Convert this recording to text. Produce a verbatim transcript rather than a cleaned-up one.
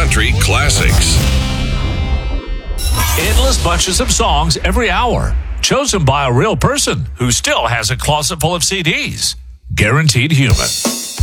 country classics. Endless bunches of songs every hour, chosen by a real person who still has a closet full of C Ds. Guaranteed Human.